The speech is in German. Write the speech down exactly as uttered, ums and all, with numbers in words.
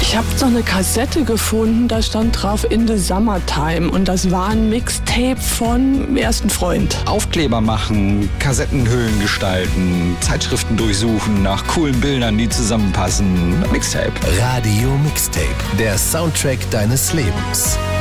Ich habe so eine Kassette gefunden, da stand drauf In the Summertime und das war ein Mixtape von ersten Freund. Aufkleber machen, Kassettenhüllen gestalten, Zeitschriften durchsuchen nach coolen Bildern, die zusammenpassen. Mixtape. Radio Mixtape, der Soundtrack deines Lebens.